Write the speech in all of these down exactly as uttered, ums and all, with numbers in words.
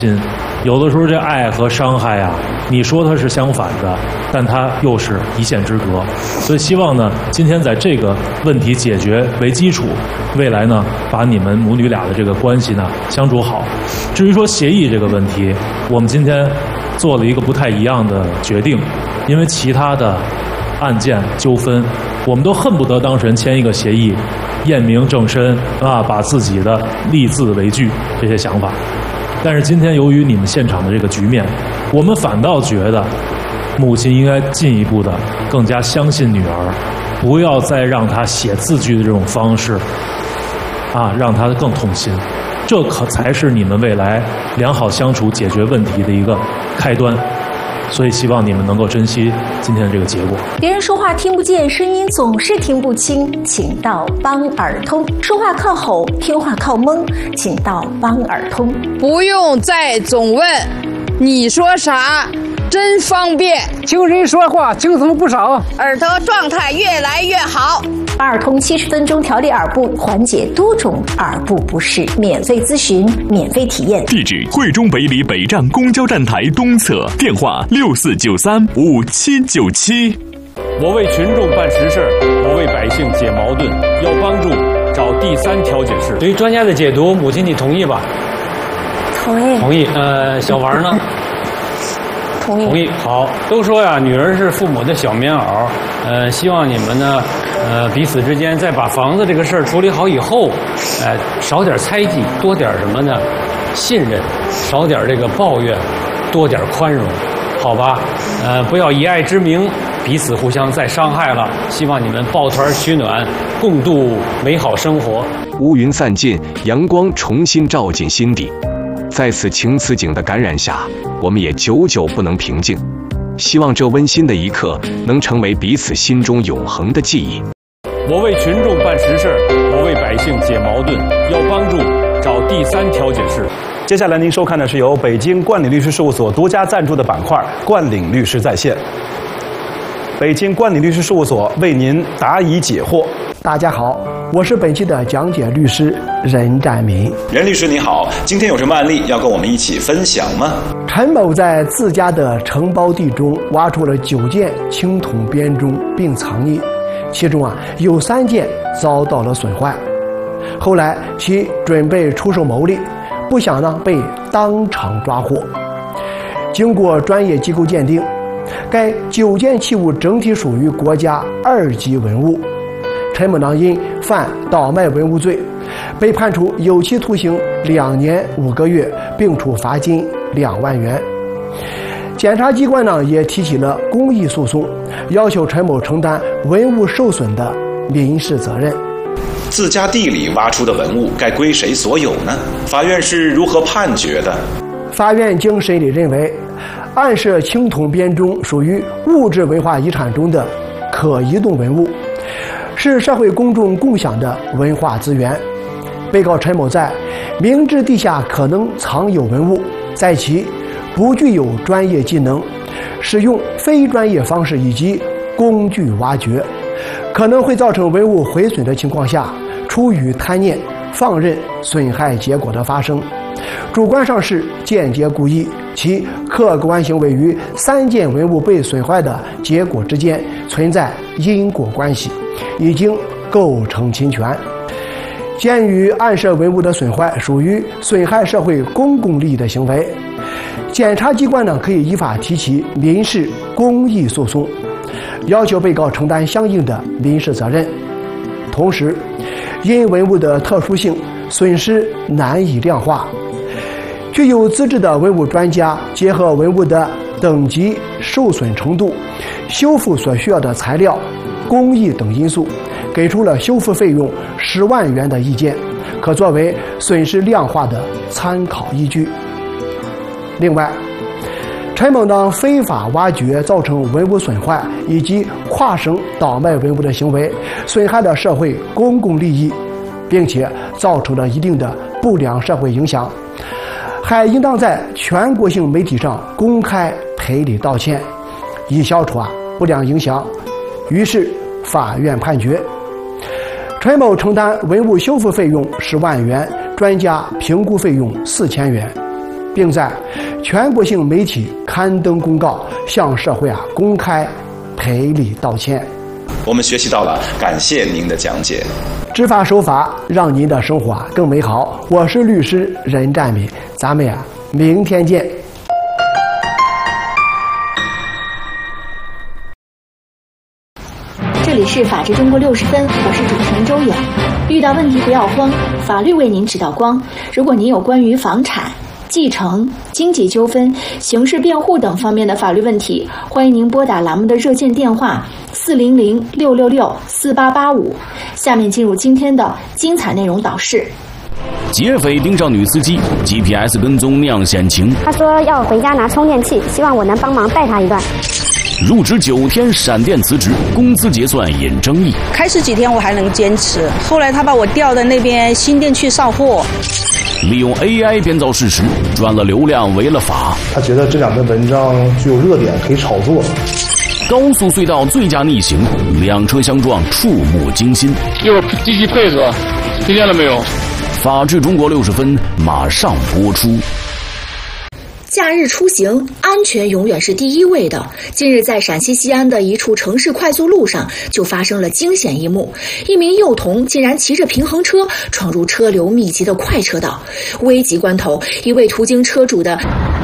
心。有的时候这爱和伤害啊，你说它是相反的，但它又是一线之隔。所以希望呢，今天在这个问题解决为基础，未来呢，把你们母女俩的这个关系呢相处好。至于说协议这个问题，我们今天做了一个不太一样的决定，因为其他的案件纠纷，我们都恨不得当事人签一个协议，验明正身啊，把自己的立字为据这些想法。但是今天由于你们现场的这个局面，我们反倒觉得母亲应该进一步的更加相信女儿，不要再让她写字据的这种方式啊，让她更痛心。这可才是你们未来良好相处、解决问题的一个开端。所以希望你们能够珍惜今天的这个结果。 别人说话听不见，声音总是听不清，请到帮耳通。说话靠吼，听话靠蒙，请到帮耳通。 不用再总问，你说啥？真方便， 听人说话轻松不少， 耳朵状态越来越好。 帮耳通七十分钟调理耳部，缓解多种耳部不适，免费咨询，免费体验。 地址：惠中北里北站公交站台东侧，电话六四九三五七九七。 我为群众办实事，我为百姓解矛盾，要帮助找第三调解室。 对于专家的解读，母亲你同意吧？ 同意。 同意。呃，小王呢？ 同意。 同意。好，都说呀，女儿是父母的小棉袄。呃，希望你们呢，呃，彼此之间在把房子这个事儿处理好以后，呃，少点猜忌，多点什么呢？信任，少点这个抱怨，多点宽容，好吧？呃，不要以爱之名彼此互相再伤害了。希望你们抱团取暖，共度美好生活。 乌云散尽，阳光重新照进心底。在此情此景的感染下，我们也久久不能平静。希望这温馨的一刻能成为彼此心中永恒的记忆。 我为群众办实事，我为百姓解矛盾，要帮助找第三调解室。 接下来您收看的是由北京冠领律师事务所独家赞助的板块“冠领律师在线”。北京冠领律师事务所为您答疑解惑。 大家好，我是本期的讲解律师任占民。 任律师你好，今天有什么案例要跟我们一起分享吗？ 陈某在自家的承包地中挖出了九件青铜编钟并藏匿，其中啊有三件遭到了损坏。后来其准备出售牟利，不想呢被当场抓获。经过专业机构鉴定，该九件器物整体属于国家二级文物。陈某呢因犯倒卖文物罪，被判处有期徒刑两年五个月，并处罚金两万元。检察机关呢也提起了公益诉讼，要求陈某承担文物受损的民事责任。 自家地里挖出的文物该归谁所有呢？法院是如何判决的？ 法院经审理认为，案涉青铜编钟属于物质文化遗产中的可移动文物，是社会公众共享的文化资源。被告陈某在明知地下可能藏有文物，在其不具有专业技能，使用非专业方式以及工具挖掘，可能会造成文物毁损的情况下，出于贪念放任损害结果的发生，主观上是间接故意，其客观行为与三件文物被损坏的结果之间存在因果关系，已经构成侵权。鉴于案涉文物的损坏属于损害社会公共利益的行为，检察机关呢可以依法提起民事公益诉讼，要求被告承担相应的民事责任。同时，因文物的特殊性，损失难以量化，具有资质的文物专家结合文物的等级、受损程度、修复所需要的材料、工艺等因素，给出了修复费用十万元的意见，可作为损失量化的参考依据。另外，陈某呢非法挖掘造成文物损坏以及跨省倒卖文物的行为，损害了社会公共利益，并且造成了一定的不良社会影响，还应当在全国性媒体上公开赔礼道歉，以消除啊不良影响。于是法院判决陈某承担文物修复费用十万元，专家评估费用四千元。 并在全国性媒体刊登公告，向社会啊公开赔礼道歉。 我们学习到了，感谢您的讲解。 知法守法，让您的生活啊更美好。我是律师任占敏，咱们呀明天见。 这里是法治中国六十分，我是主持人周远。遇到问题不要慌，法律为您指导光。如果您有关于房产、继承、经济纠纷、刑事辩护等方面的法律问题，欢迎您拨打栏目的热线电话四零零六六六四八八五。下面进入今天的精彩内容导视。 劫匪盯上女司机 ，G P S 跟踪酿险情。 他说要回家拿充电器，希望我能帮忙带他一段。 入职九天，闪电辞职，工资结算引争议。 开始几天我还能坚持，后来他把我调到那边新店去上货。 利用 A I 编造事实，赚了流量，违了法。 他觉得这两篇文章具有热点，可以炒作。 高速隧道醉驾逆行，两车相撞，触目惊心。 一会儿积极配合，听见了没有？ 法治中国六十分马上播出。 假日出行，安全永远是第一位的。近日，在陕西西安的一处城市快速路上，就发生了惊险一幕：一名幼童竟然骑着平衡车闯入车流密集的快车道。危急关头，一位途经车主的。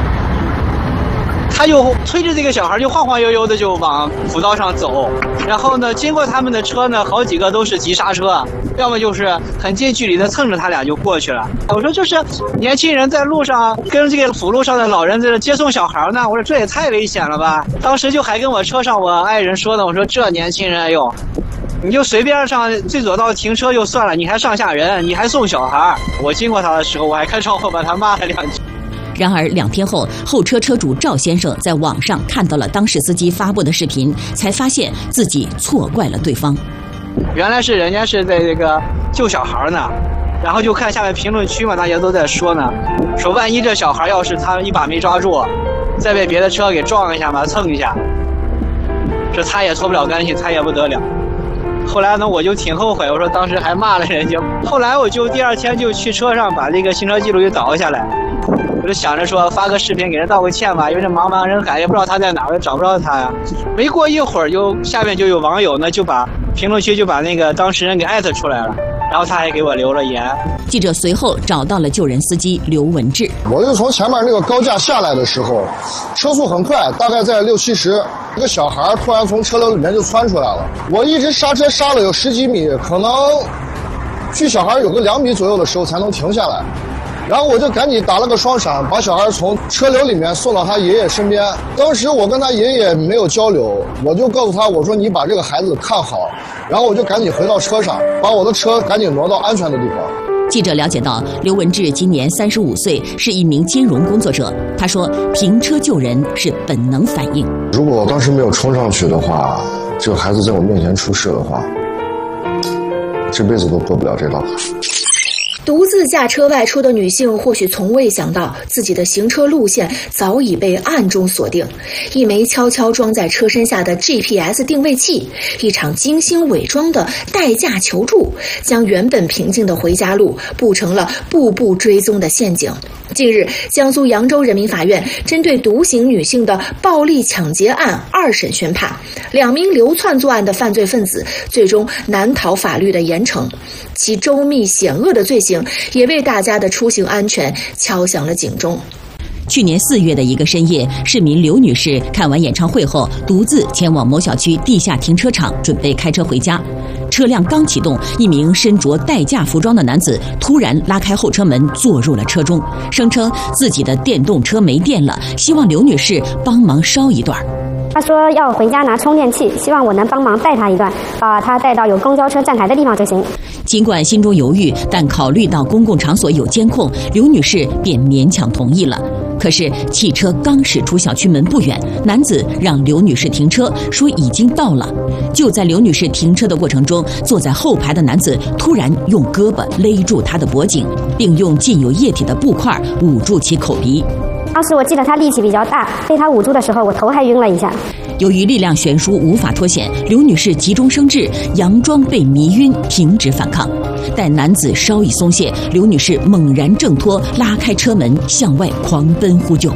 他就推着这个小孩就晃晃悠悠的就往辅道上走，然后呢，经过他们的车呢，好几个都是急刹车，要么就是很近距离的蹭着他俩就过去了。我说这是年轻人在路上跟这个辅路上的老人在这接送小孩呢，我说这也太危险了吧！当时就还跟我车上我爱人说呢，我说这年轻人，哎呦，你就随便上最左道停车就算了，你还上下人，你还送小孩。我经过他的时候，我还开窗户把他骂了两句。 然而两天后，后车车主赵先生在网上看到了当事司机发布的视频，才发现自己错怪了对方。 原来是人家是在这个救小孩呢，然后就看下面评论区嘛，大家都在说呢，说万一这小孩要是他一把没抓住，再被别的车给撞一下嘛，蹭一下，这他也脱不了干系，他也不得了。后来呢，我就挺后悔，我说当时还骂了人家。后来我就第二天就去车上把这个行车记录给导下来。我就想着说发个视频给人道个歉吧，因为这茫茫人海也不知道他在哪儿，我也找不着他呀。没过一会儿就下面就有网友呢就把评论区就把那个当事人给艾特出来了，然后他还给我留了言。 记者随后找到了救人司机刘文志。 我就从前面那个高架下来的时候，车速很快，大概在六七十，一个小孩突然从车流里面就窜出来了。我一直刹车刹了有十几米，可能距小孩有个两米左右的时候才能停下来。然后我就赶紧打了个双闪，把小孩从车流里面送到他爷爷身边。当时我跟他爷爷没有交流，我就告诉他，我说你把这个孩子看好。然后我就赶紧回到车上，把我的车赶紧挪到安全的地方。 记者了解到，刘文志今年三十五岁，是一名金融工作者。他说，停车救人是本能反应。 如果我当时没有冲上去的话，这个孩子在我面前出事的话，这辈子都过不了这道坎。 独自驾车外出的女性或许从未想到，自己的行车路线早已被暗中锁定。一枚悄悄装在车身下的 G P S 定位器，一场精心伪装的代驾求助，将原本平静的回家路布成了步步追踪的陷阱。近日，江苏扬州人民法院针对独行女性的暴力抢劫案二审宣判，两名流窜作案的犯罪分子最终难逃法律的严惩。其周密险恶的罪行也为大家的出行安全敲响了警钟。 去年四月的一个深夜，市民刘女士看完演唱会后，独自前往某小区地下停车场，准备开车回家。车辆刚启动，一名身着代驾服装的男子突然拉开后车门，坐入了车中，声称自己的电动车没电了，希望刘女士帮忙捎一段。 他说要回家拿充电器，希望我能帮忙带他一段，把他带到有公交车站台的地方就行。 尽管心中犹豫，但考虑到公共场所有监控，刘女士便勉强同意了。可是汽车刚驶出小区门不远，男子让刘女士停车，说已经到了。就在刘女士停车的过程中，坐在后排的男子突然用胳膊勒住她的脖颈，并用浸有液体的布块捂住其口鼻。 当时我记得他力气比较大，被他捂住的时候，我头还晕了一下。 由于力量悬殊无法脱险，刘女士急中生智，佯装被迷晕，停止反抗。待男子稍一松懈，刘女士猛然挣脱，拉开车门向外狂奔呼救。